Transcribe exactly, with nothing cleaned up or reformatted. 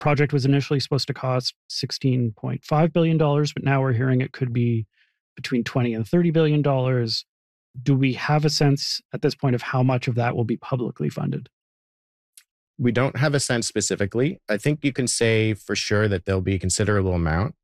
project was initially supposed to cost sixteen point five billion dollars, but now we're hearing it could be between twenty and thirty billion dollars. Do we have a sense at this point of how much of that will be publicly funded? We don't have a sense specifically. I think you can say for sure that there'll be a considerable amount.